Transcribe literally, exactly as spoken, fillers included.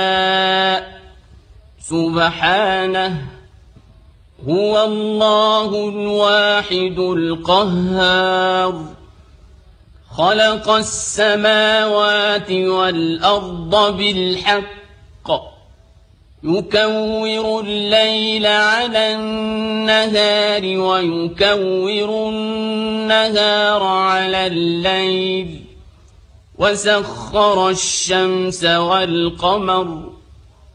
سبحانه هو الله الواحد القهار خلق السماوات والأرض بالحق يكور الليل على النهار ويكور النهار على الليل وسخر الشمس والقمر